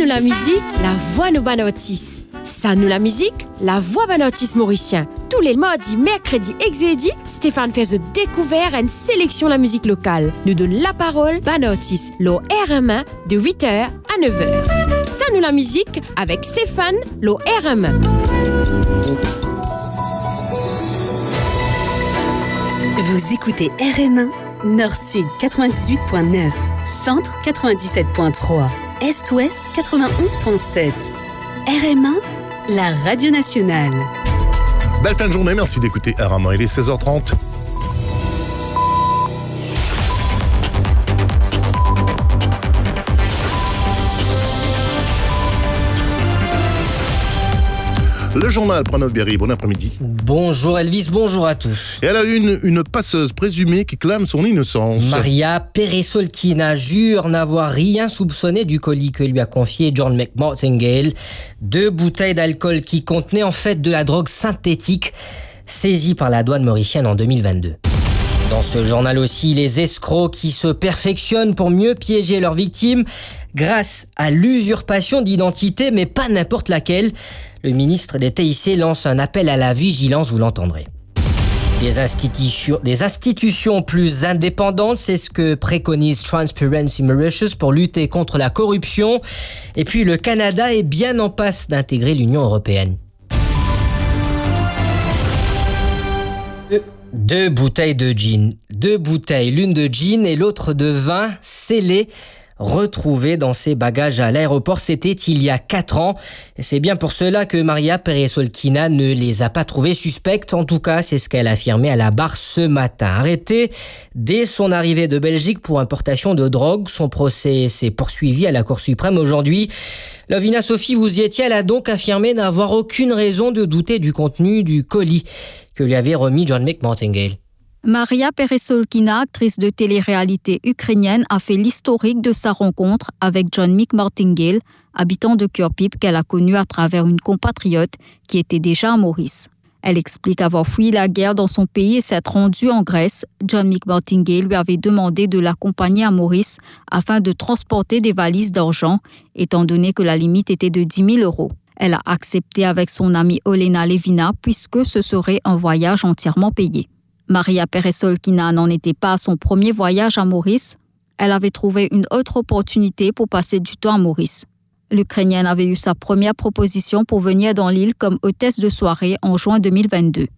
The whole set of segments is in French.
nous la musique, la voix nous banotis. Ça nous la musique, la voix banotis mauricien. Tous les mardis, mercredis et jeudi, Stéphane fait de découvert une sélection de la musique locale. Nous donne la parole banotis, l'au RM1 de 8h à 9h. Ça nous la musique avec Stéphane, l'au RM1. Vous écoutez RM1, Nord-Sud 98.9, Centre 97.3, Est-Ouest 91.7. RM1, la radio nationale. Belle fin de journée, merci d'écouter RM1. Il est 16h30. Le journal Pranov Berry, bon après-midi. Bonjour Elvis, bonjour à tous. Et elle a une passeuse présumée qui clame son innocence. Maria Peresolkina jure n'avoir rien soupçonné du colis que lui a confié John McMartingale. 2 bouteilles d'alcool qui contenaient en fait de la drogue synthétique saisie par la douane mauricienne en 2022. Dans ce journal aussi, les escrocs qui se perfectionnent pour mieux piéger leurs victimes grâce à l'usurpation d'identité, mais pas n'importe laquelle. Le ministre des TIC lance un appel à la vigilance, vous l'entendrez. Des institutions plus indépendantes, c'est ce que préconise Transparency Mauritius pour lutter contre la corruption. Et puis le Canada est bien en passe d'intégrer l'Union européenne. 2 bouteilles de gin. 2 bouteilles, l'une de gin et l'autre de vin scellé, retrouvées dans ses bagages à l'aéroport. C'était il y a 4 ans. Et c'est bien pour cela que Maria Peresolkina ne les a pas trouvées suspectes. En tout cas, c'est ce qu'elle a affirmé à la barre ce matin. Arrêtée dès son arrivée de Belgique pour importation de drogue, son procès s'est poursuivi à la Cour suprême aujourd'hui. Lovina Sophie, vous y étiez, elle a donc affirmé n'avoir aucune raison de douter du contenu du colis que lui avait remis John McMartingale. Maria Peresolkina, actrice de télé-réalité ukrainienne, a fait l'historique de sa rencontre avec John McMartingale, habitant de Kirpip qu'elle a connu à travers une compatriote qui était déjà à Maurice. Elle explique avoir fui la guerre dans son pays et s'être rendue en Grèce. John McMartingale lui avait demandé de l'accompagner à Maurice afin de transporter des valises d'argent, étant donné que la limite était de 10 000 €. Elle a accepté avec son amie Olena Levina puisque ce serait un voyage entièrement payé. Maria Peresolkina n'en était pas à son premier voyage à Maurice. Elle avait trouvé une autre opportunité pour passer du temps à Maurice. L'Ukrainienne avait eu sa première proposition pour venir dans l'île comme hôtesse de soirée en juin 2022.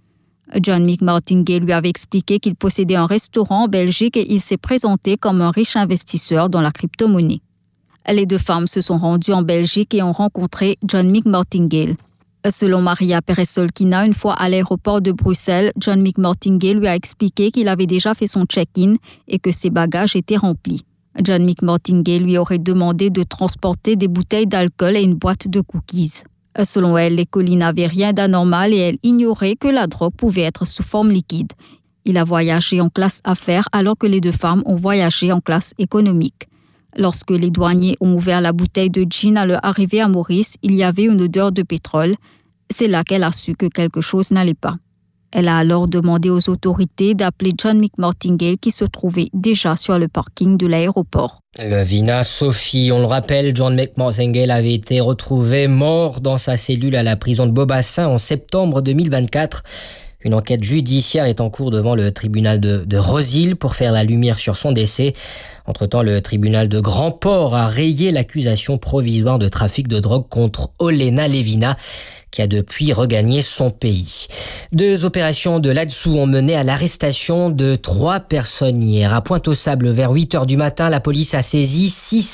John McMartingale lui avait expliqué qu'il possédait un restaurant en Belgique et il s'est présenté comme un riche investisseur dans la crypto-monnaie. Les 2 femmes se sont rendues en Belgique et ont rencontré John McMartingale. Selon Maria Peresolkina, une fois à l'aéroport de Bruxelles, John McMartingale lui a expliqué qu'il avait déjà fait son check-in et que ses bagages étaient remplis. John McMartingale lui aurait demandé de transporter des bouteilles d'alcool et une boîte de cookies. Selon elle, les colis n'avaient rien d'anormal et elle ignorait que la drogue pouvait être sous forme liquide. Il a voyagé en classe affaires alors que les 2 femmes ont voyagé en classe économique. Lorsque les douaniers ont ouvert la bouteille de gin à leur arrivée à Maurice, il y avait une odeur de pétrole. C'est là qu'elle a su que quelque chose n'allait pas. Elle a alors demandé aux autorités d'appeler John McMartingale qui se trouvait déjà sur le parking de l'aéroport. Lovina Sophie, on le rappelle, John McMartingale avait été retrouvé mort dans sa cellule à la prison de Beaubassin en septembre 2024. Une enquête judiciaire est en cours devant le tribunal de Rosil pour faire la lumière sur son décès. Entre-temps, le tribunal de Grand-Port a rayé l'accusation provisoire de trafic de drogue contre Olena Levina, qui a depuis regagné son pays. 2 opérations de l'ADSU ont mené à l'arrestation de 3 personnes hier. À Pointe-aux-Sables, vers 8h du matin, la police a saisi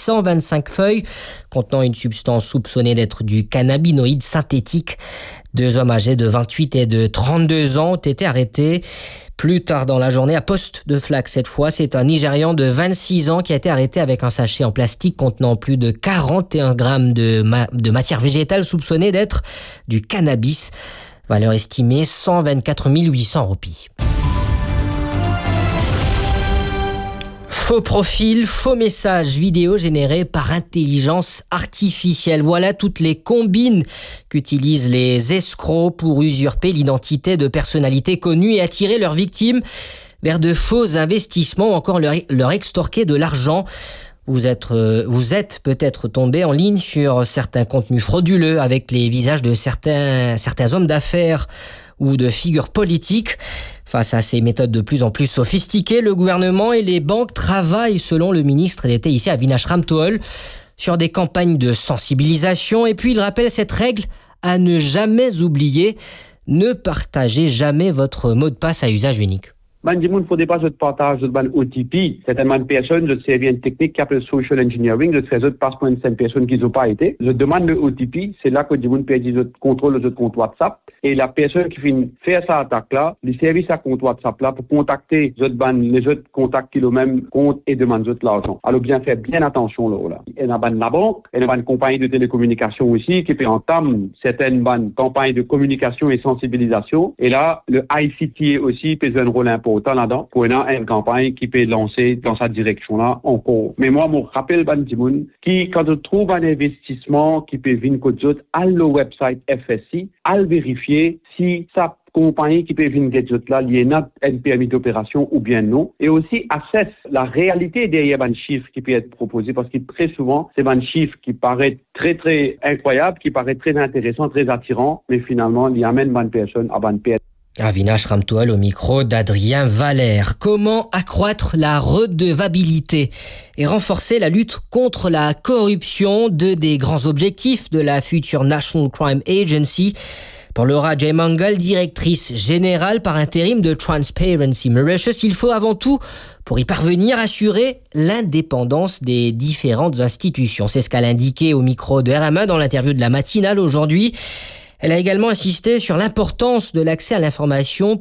625 feuilles contenant une substance soupçonnée d'être du cannabinoïde synthétique. 2 hommes âgés de 28 et de 32 ans ont été arrêtés. Plus tard dans la journée, à Poste de Flac cette fois, c'est un Nigérian de 26 ans qui a été arrêté avec un sachet en plastique contenant plus de 41 grammes de matière végétale soupçonnée d'être du cannabis. Valeur estimée 124 800 roupies. Faux profil, faux messages vidéo générés par intelligence artificielle. Voilà toutes les combines qu'utilisent les escrocs pour usurper l'identité de personnalités connues et attirer leurs victimes vers de faux investissements ou encore leur extorquer de l'argent. Vous êtes peut-être tombé en ligne sur certains contenus frauduleux avec les visages de certains hommes d'affaires ou de figures politiques. Face à ces méthodes de plus en plus sophistiquées, le gouvernement et les banques travaillent, selon le ministre d'État ici Avinash Ramtol, sur des campagnes de sensibilisation. Et puis il rappelle cette règle à ne jamais oublier: ne partagez jamais votre mot de passe à usage unique. Il ne faudrait pas que je partage de OTP. Certaines personnes, je sais une technique qui s'appelle social engineering, je fais passe pour une personne qui n'ont pas été. Je demande le OTP, c'est là que je perd le contrôle de compte WhatsApp. Et la personne qui fait faire cette attaque-là, les services à compte WhatsApp-là pour contacter les autres contacts qui ont le même compte et demandent l'argent. Alors bien faire bien attention là. Il y a la banque, il y a une compagnie de télécommunication aussi qui peut entamer certaines campagnes de communication et sensibilisation. Et là, le ICT aussi peut jouer un rôle important là-dedans pour une campagne qui peut lancer dans cette direction-là encore. Mais moi, je me rappelle qui, quand je trouve un investissement qui peut venir côté autres, à le website FSI, à le vérifier si ça compagnie qui peut venir gadget là, il y a un permis d'opération ou bien non. Et aussi, assess la réalité derrière un chiffre qui peut être proposé parce que très souvent, c'est un chiffre qui paraît très, très incroyable, qui paraît très intéressant, très attirant, mais finalement, il amène une personne à une personne. Avinash Ramtol au micro d'Adrien Valère. Comment accroître la redevabilité et renforcer la lutte contre la corruption, deux des grands objectifs de la future National Crime Agency? Pour Laura J. Mangal, directrice générale par intérim de Transparency Mauritius, il faut avant tout, pour y parvenir, assurer l'indépendance des différentes institutions. C'est ce qu'elle a indiqué au micro de RMA dans l'interview de la matinale aujourd'hui. Elle a également insisté sur l'importance de l'accès à l'information